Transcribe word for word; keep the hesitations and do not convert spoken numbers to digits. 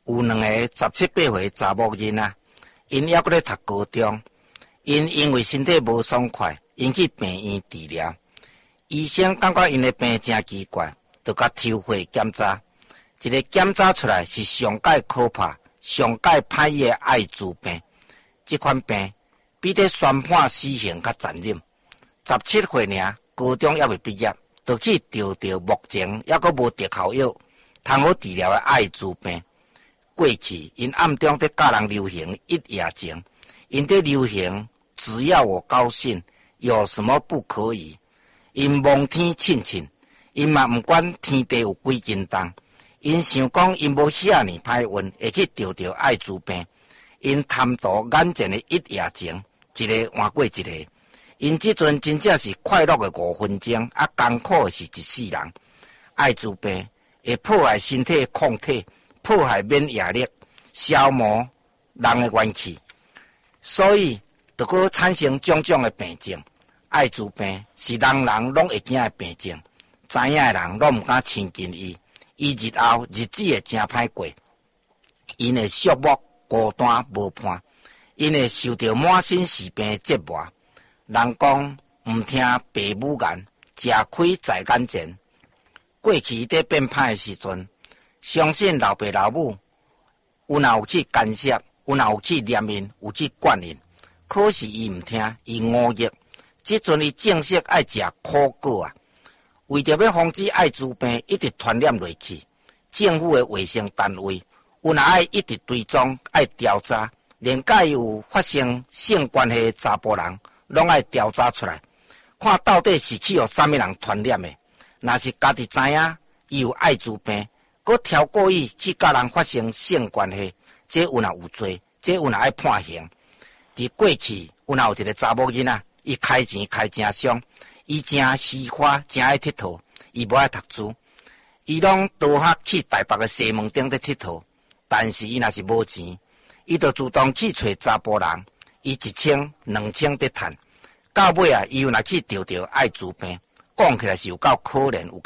有两个十七八岁查某囡仔，因还阁咧读高中，因因为身体无爽快，因去病院治疗。医生感觉因的病真奇怪，就甲抽血检查。一个检查出来是上界可怕、上界歹医的艾滋病。这款病比咧宣判死刑较残忍。十七岁尔，高中还未毕业，就去得到目前还阁无特效药、通好治疗的艾滋病。过去因暗中在教人流行一夜情，因在流行只要我高兴，有什么不可以？因望天庆庆，因嘛毋管天地有几斤重，因想讲因无遐尼歹运，会去得到艾滋病。因贪图眼前的一夜情，一个换过一个。因即阵真正是快乐的五分钟，啊，艰苦的是一世人。艾滋病会破坏身体的抗体，破坏免疫力，消磨人的元气，所以就佫产生种种的病症。艾滋病是人人拢会惊的病症，知影的人拢毋敢亲近伊，伊日后日子会真歹过。因会寂寞、孤单、无伴，因会受到满身是病的折磨。人讲毋听爸母言，吃亏在眼前。过去在变歹的时阵，相信老爸老母有若有去干涉，有若有去念因，有去管因，可是伊毋听，伊忤逆。即阵伊正式爱食苦果啊！为着要防止艾滋病一直传染落去，政府的卫生单位有若爱一直追踪、爱调查，连甲有发生性关系的查甫人，拢爱调查出来，看到底是去互啥物人传染的。若是家己知影伊有艾滋病，佮挑故意去甲人发生性关系，这有若有罪，这有若爱判刑。伫过去有若有一个查某囡仔，伊开钱开真伤，伊真虚华，真爱佚佗，伊无爱读书，伊拢倒学去台北的西门町咧佚佗。但是伊若是无钱，伊就主动去找查甫人，伊一千、两千在趁，到尾啊，伊又若去得到艾滋病，讲起来是有够可怜有。